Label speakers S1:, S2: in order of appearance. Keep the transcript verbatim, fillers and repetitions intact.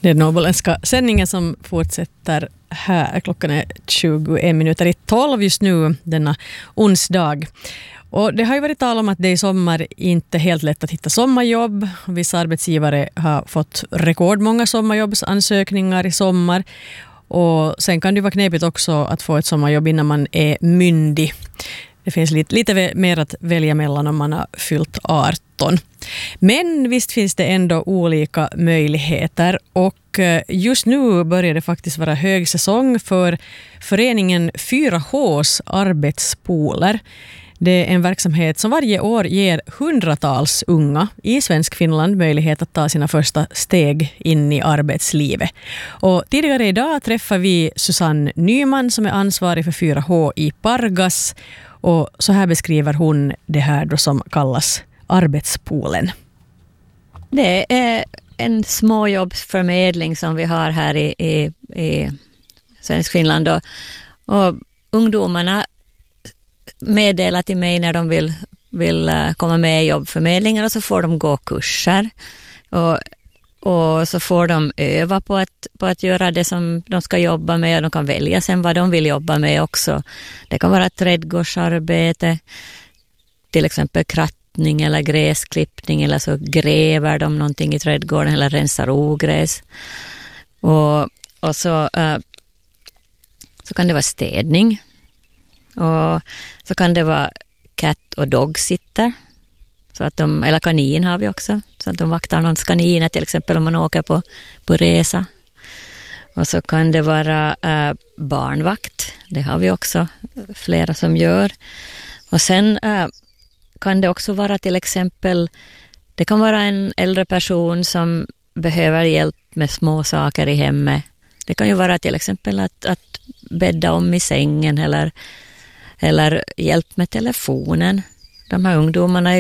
S1: Det är den åboländska sändningen som fortsätter här. Klockan är tjugoen minuter i tolv just nu denna onsdag. Och det har ju varit tal om att det i sommar inte är helt lätt att hitta sommarjobb. Vissa arbetsgivare har fått rekordmånga sommarjobbsansökningar i sommar. Och sen kan det vara knepigt också att få ett sommarjobb innan man är myndig. Det finns lite, lite mer att välja mellan om man har fyllt arton. Men visst finns det ändå olika möjligheter, och just nu börjar det faktiskt vara högsäsong för föreningen fyra H:s arbetspooler. Det är en verksamhet som varje år ger hundratals unga i svensk Finland möjlighet att ta sina första steg in i arbetslivet. Och tidigare idag träffar vi Susanne Nyman som är ansvarig för fyra H i Pargas. Och så här beskriver hon det här då som kallas arbetspoolen.
S2: Det är en småjobbsförmedling som vi har här i, i, i svensk Finland. Och, och ungdomarna meddelar till mig när de vill, vill komma med i jobbförmedlingar, och så får de gå kurser. Och, och så får de öva på att, på att göra det som de ska jobba med, och de kan välja sen vad de vill jobba med också. Det kan vara trädgårdsarbete, till exempel krattning eller gräsklippning, eller så gräver de någonting i trädgården eller rensar ogräs. Och, och så, uh, så kan det vara städning. Och så kan det vara katt- och dogsitter. Så att de, eller kanin har vi också. Så att de vaktar någons kaniner till exempel om man åker på, på resa. Och så kan det vara äh, barnvakt. Det har vi också flera som gör. Och sen äh, kan det också vara till exempel, det kan vara en äldre person som behöver hjälp med små saker i hemmet. Det kan ju vara till exempel att, att bädda om i sängen eller, eller hjälp med telefonen. De här ungdomarna är